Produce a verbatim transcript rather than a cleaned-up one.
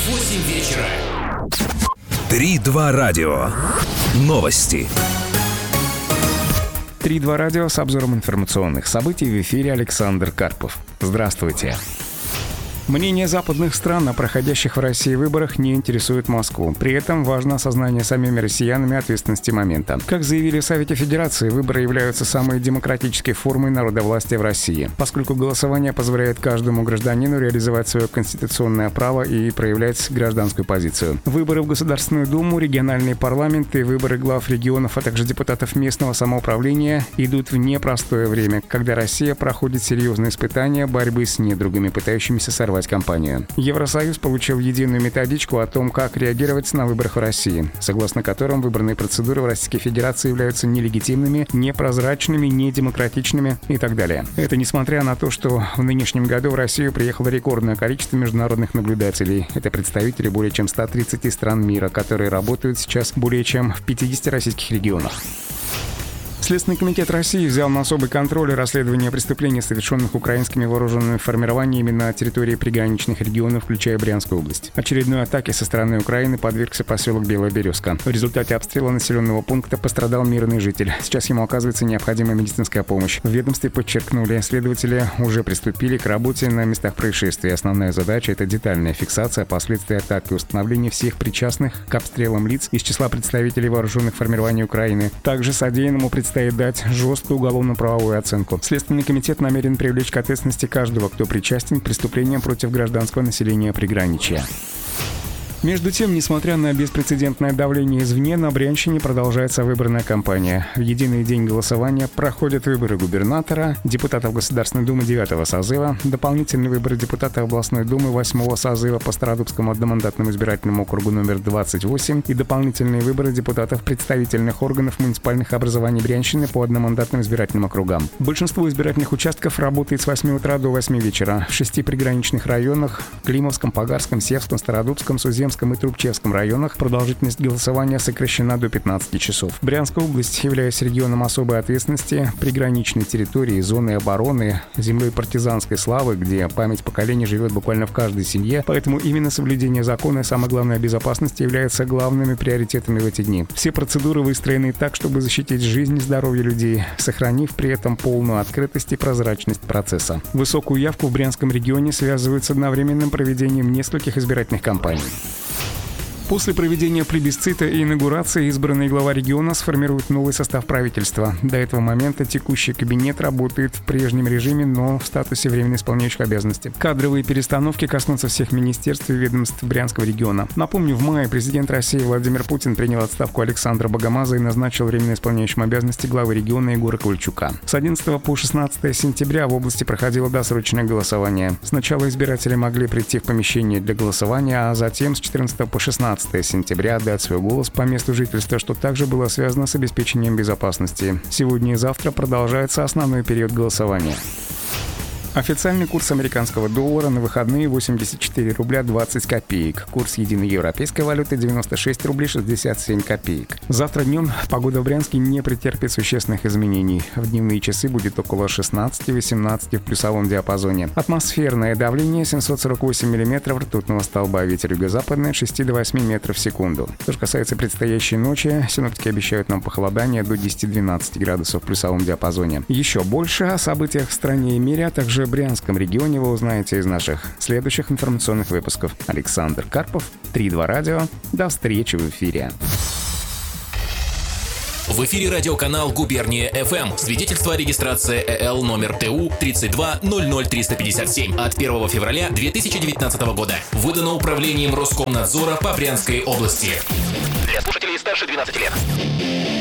восемь вечера. три два радио. Новости. три два радио с обзором информационных событий. В эфире Александр Карпов. Здравствуйте. Мнение западных стран о проходящих в России выборах не интересует Москву. При этом важно осознание самими россиянами ответственности момента. Как заявили в Совете Федерации, выборы являются самой демократической формой народовластия в России, поскольку голосование позволяет каждому гражданину реализовать свое конституционное право и проявлять гражданскую позицию. Выборы в Государственную Думу, региональные парламенты, выборы глав регионов, а также депутатов местного самоуправления идут в непростое время, когда Россия проходит серьезные испытания борьбы с недругами, пытающимися сорвать компанию. Евросоюз получил единую методичку о том, как реагировать на выборах в России, согласно которым выборные процедуры в Российской Федерации являются нелегитимными, непрозрачными, недемократичными и так далее. Это несмотря на то, что в нынешнем году в Россию приехало рекордное количество международных наблюдателей. Это представители более чем ста тридцати стран мира, которые работают сейчас более чем в пятидесяти российских регионах. Следственный комитет России взял на особый контроль расследование преступлений, совершенных украинскими вооруженными формированиями на территории приграничных регионов, включая Брянскую область. Очередной атаке со стороны Украины подвергся поселок Белая Березка. В результате обстрела населенного пункта пострадал мирный житель. Сейчас ему оказывается необходимая медицинская помощь. В ведомстве подчеркнули, следователи уже приступили к работе на местах происшествия. Основная задача — это детальная фиксация последствий атаки и установление всех причастных к обстрелам лиц из числа представителей вооруженных формирований Украины. Также содеянному предстоит дать жесткую уголовно-правовую оценку. Следственный комитет намерен привлечь к ответственности каждого, кто причастен к преступлениям против гражданского населения приграничья. Между тем, несмотря на беспрецедентное давление извне, на Брянщине продолжается выборная кампания. В единый день голосования проходят выборы губернатора, депутатов Государственной Думы девятого созыва, дополнительные выборы депутатов областной думы восьмого созыва по Стародубскому одномандатному избирательному округу номер двадцать восемь и дополнительные выборы депутатов представительных органов муниципальных образований Брянщины по одномандатным избирательным округам. Большинство избирательных участков работает с восьми утра до восьми вечера. В шести приграничных районах – Климовском, Погарском, Севском, Стародубском, Суземском и Трубчевском районах продолжительность голосования сокращена до пятнадцати часов. Брянская область, являясь регионом особой ответственности, приграничной территории, зоны обороны, землей партизанской славы, где память поколений живет буквально в каждой семье, поэтому именно соблюдение закона и, самое главное, безопасности являются главными приоритетами в эти дни. Все процедуры выстроены так, чтобы защитить жизнь и здоровье людей, сохранив при этом полную открытость и прозрачность процесса. Высокую явку в Брянском регионе связывают с одновременным проведением нескольких избирательных кампаний. После проведения плебисцита и инаугурации избранный глава региона сформирует новый состав правительства. До этого момента текущий кабинет работает в прежнем режиме, но в статусе временно исполняющих обязанности. Кадровые перестановки коснутся всех министерств и ведомств Брянского региона. Напомню, в мае президент России Владимир Путин принял отставку Александра Богомаза и назначил временно исполняющим обязанности главы региона Егора Ковальчука. С одиннадцатого по шестнадцатое сентября в области проходило досрочное голосование. Сначала избиратели могли прийти в помещение для голосования, а затем с четырнадцатого по шестнадцатое сентября отдать свой голос по месту жительства, что также было связано с обеспечением безопасности. Сегодня и завтра продолжается основной период голосования. Официальный курс американского доллара на выходные восемьдесят четыре рубля двадцать копеек. Курс единой европейской валюты девяносто шесть рублей шестьдесят семь копеек. Завтра днем погода в Брянске не претерпит существенных изменений. В дневные часы будет около шестнадцати-восемнадцати в плюсовом диапазоне. Атмосферное давление семьсот сорок восемь миллиметров ртутного столба. Ветер юго-западный от шести до восьми метров в секунду. Что же касается предстоящей ночи, синоптики обещают нам похолодание до десяти-двенадцати градусов в плюсовом диапазоне. Еще больше о событиях в стране и мире, а также в Брянском регионе вы узнаете из наших следующих информационных выпусков. Александр Карпов, три два радио. До встречи в эфире. В эфире радиоканал Губерния эф эм. Свидетельство о регистрации э эл номер тэ у тридцать два ноль ноль триста пятьдесят семь от первого февраля две тысячи девятнадцатого года. Выдано управлением Роскомнадзора по Брянской области. Для слушателей старше двенадцати лет.